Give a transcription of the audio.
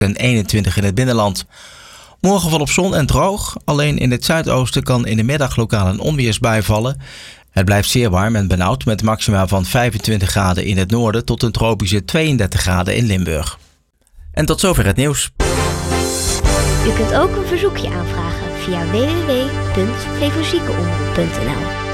en 21 in het binnenland. Morgen volop zon en droog. Alleen in het zuidoosten kan in de middag lokaal een onweersbui vallen. Het blijft zeer warm en benauwd met maxima van 25 graden in het noorden tot een tropische 32 graden in Limburg. En tot zover het nieuws. U kunt ook een verzoekje aanvragen via www.flevoziekenomroep.nl.